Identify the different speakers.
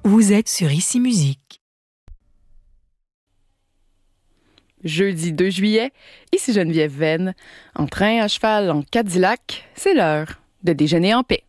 Speaker 1: Vous êtes sur Ici Musique.
Speaker 2: Jeudi 2 juillet, ici Geneviève Venn. En train, à cheval, en Cadillac, c'est l'heure de déjeuner en paix.